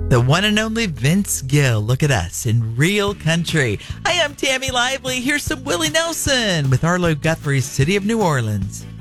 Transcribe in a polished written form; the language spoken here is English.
The one and only Vince Gill. Look at us in real country. Hi, I'm Tammy Lively. Here's some Willie Nelson with Arlo Guthrie's City of New Orleans.